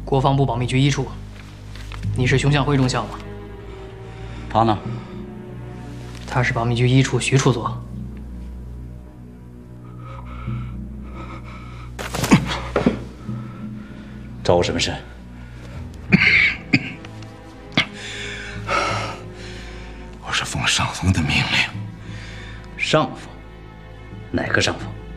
国防部保密局1处。你是熊向辉中校吗？ 他呢？ 他是保密局1处徐处座。 找我什么事？ 我是奉上峰的命令。 上峰？哪个上峰？